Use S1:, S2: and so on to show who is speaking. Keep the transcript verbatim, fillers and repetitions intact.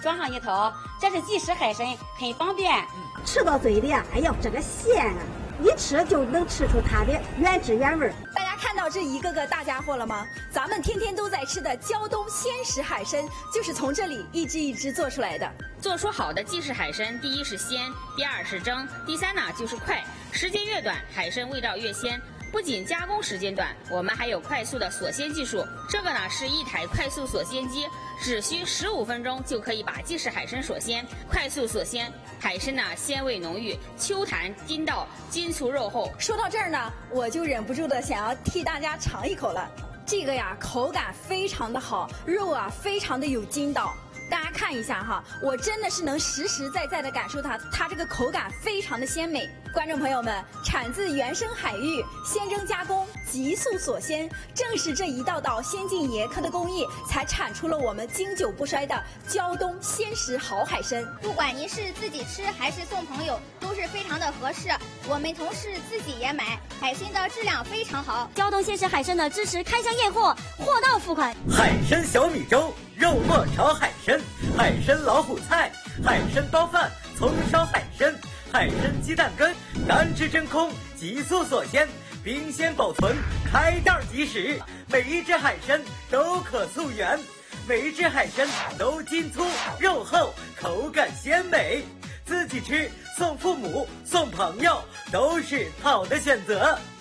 S1: 装上一头，这是即食海参，很方便。
S2: 吃到嘴里啊，哎呀，这个鲜啊！一吃就能吃出它的原汁原味。
S3: 大家看到这一个个大家伙了吗？咱们天天都在吃的胶东鲜食海参，就是从这里一只一只做出来的。
S1: 做出好的即食海参，第一是鲜，第二是蒸，第三呢就是快。时间越短，海参味道越鲜。不仅加工时间短，我们还有快速的锁鲜技术。这个呢是一台快速锁鲜机，只需十五分钟就可以把即食海参锁鲜。快速锁鲜，海参呢鲜味浓郁，秋弹筋道，筋粗肉厚。
S3: 说到这儿呢，我就忍不住的想要替大家尝一口了。这个呀，口感非常的好，肉啊非常的有筋道。大家看一下哈，我真的是能实实在在的感受它，它这个口感非常的鲜美。观众朋友们，产自原生海域，鲜蒸加工，急速锁鲜，正是这一道道先进严苛的工艺，才产出了我们经久不衰的胶东鲜食好海参。
S4: 不管您是自己吃还是送朋友，都是非常的合适。我们同事自己也买，海参的质量非常好。
S5: 胶东鲜食海参呢，支持开箱验货，货到付款。
S6: 海参小米粥，肉末炒海参，海参老虎菜，海参包饭，葱烧海参，海参鸡蛋羹，干汁真空，急速锁鲜，冰鲜保存，开袋即食。每一只海参都可溯源，每一只海参都筋粗肉厚，口感鲜美。自己吃、送父母、送朋友都是好的选择。